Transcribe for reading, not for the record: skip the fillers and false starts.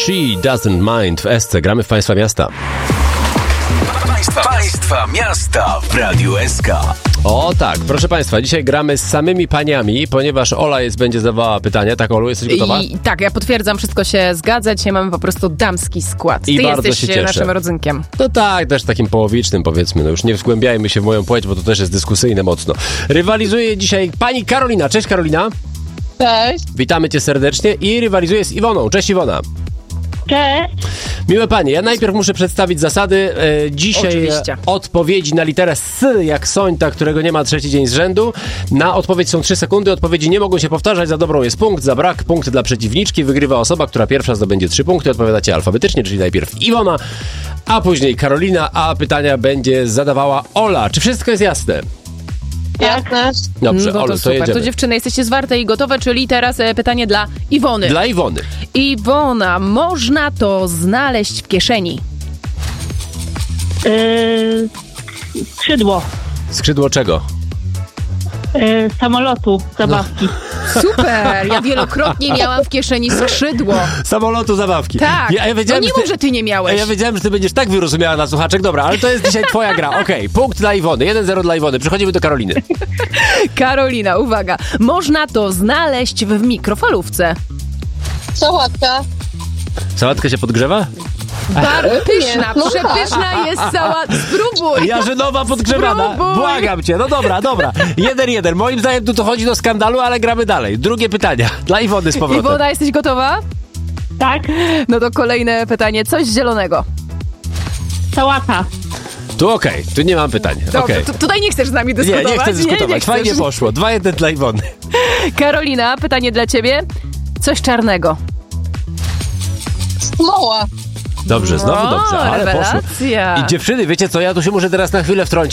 She Doesn't Mind w SC. Gramy w Państwa Miasta. Państwa Miasta w Radiu SK. O tak, proszę Państwa, dzisiaj gramy z samymi paniami, ponieważ Ola będzie zadawała pytania. Tak, Olu, jesteś gotowa? Tak, ja potwierdzam, wszystko się zgadza. Dzisiaj mamy po prostu damski skład. I Ty bardzo jesteś się cieszę. naszym rodzynkiem. No tak, też takim połowicznym, powiedzmy. No już nie wgłębiajmy się w moją płeć, bo to też jest dyskusyjne mocno. Rywalizuje dzisiaj pani Karolina. Cześć, Karolina. Cześć. Witamy cię serdecznie i rywalizuje z Iwoną. Cześć, Iwona. Cześć. Miłe panie, ja najpierw muszę przedstawić zasady. Dzisiaj Oczywiście. odpowiedzi na literę S, jak Sońta, którego nie ma trzeci dzień z rzędu. Na odpowiedź są 3 sekundy, odpowiedzi nie mogą się powtarzać, za dobrą jest punkt, za brak punkt dla przeciwniczki. Wygrywa osoba, która pierwsza zdobędzie 3 punkty. Odpowiadacie alfabetycznie, czyli najpierw Iwona, a później Karolina, a pytania będzie zadawała Ola. Czy wszystko jest jasne? Jasne. Dobrze, No to Olu, to super. jedziemy. To dziewczyny, jesteście zwarte i gotowe, czyli teraz pytanie dla Iwony. Dla Iwony. Iwona, można to znaleźć w kieszeni. Skrzydło Skrzydło czego? samolotu, zabawki. Super! Ja wielokrotnie miałam w kieszeni skrzydło. Samolotu, zabawki. Tak. Ja No wiedziałem, nie mów, że ty nie miałeś. Ja wiedziałem, że ty będziesz tak wyrozumiała na słuchaczek. Dobra, ale to jest dzisiaj twoja gra. Okej, punkt dla Iwony. 1-0 dla Iwony. Przechodzimy do Karoliny. Karolina, uwaga. Można to znaleźć w mikrofalówce. Sałatka. Sałatka się podgrzewa? Pyszna, No przepyszna jest sałatka. Spróbuj. Jarzynowa podgrzewana. Spróbuj. Błagam cię. No dobra. 1-1. Moim zdaniem tu dochodzi do skandalu, ale gramy dalej. Drugie pytania. Dla Iwony z powrotem. Iwona, jesteś gotowa? Tak. No to kolejne pytanie. Coś zielonego. Sałata. Tu okej. Tu nie mam pytań. Dobrze, Okej. tutaj nie chcesz z nami dyskutować. Nie chcę dyskutować. Nie Fajnie chcesz. poszło. 2-1 dla Iwony. Karolina, pytanie dla ciebie. Coś czarnego. Smoła. Dobrze, znowu dobrze, ale poszło. Rewelacja. I dziewczyny, wiecie co, ja tu się muszę teraz na chwilę wtrącić.